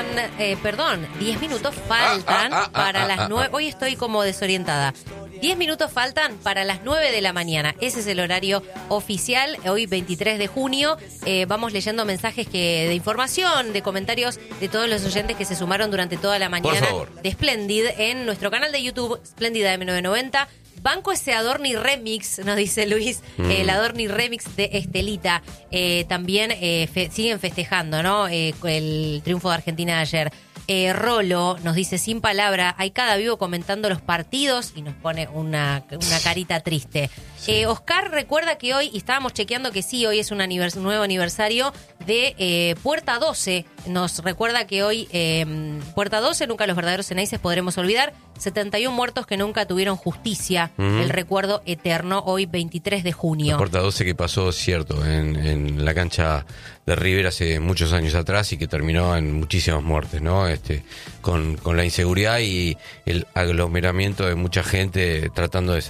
10 minutos faltan para las 9. Hoy estoy como desorientada. 10 minutos faltan para las 9 de la mañana. Ese es el horario oficial. Hoy 23 de junio. Vamos leyendo mensajes de información, de comentarios de todos los oyentes que se sumaron durante toda la mañana de Splendid en nuestro canal de YouTube, Splendid AM990. Banco ese Adorni Remix, nos dice Luis, el Adorni Remix de Estelita. También siguen festejando, ¿no? El triunfo de Argentina de ayer. Rolo nos dice, sin palabra, hay cada vivo comentando los partidos y nos pone una carita triste. Sí. Oscar recuerda que hoy, y estábamos chequeando que sí, hoy es un nuevo aniversario de Puerta 12. Nos recuerda que hoy, Puerta 12, nunca los verdaderos Eneises podremos olvidar. 71 muertos que nunca tuvieron justicia. El recuerdo eterno, hoy 23 de junio. La Puerta 12 que pasó, cierto, en la cancha de River hace muchos años atrás y que terminó en muchísimas muertes, ¿no? Con la inseguridad y el aglomeramiento de mucha gente tratando de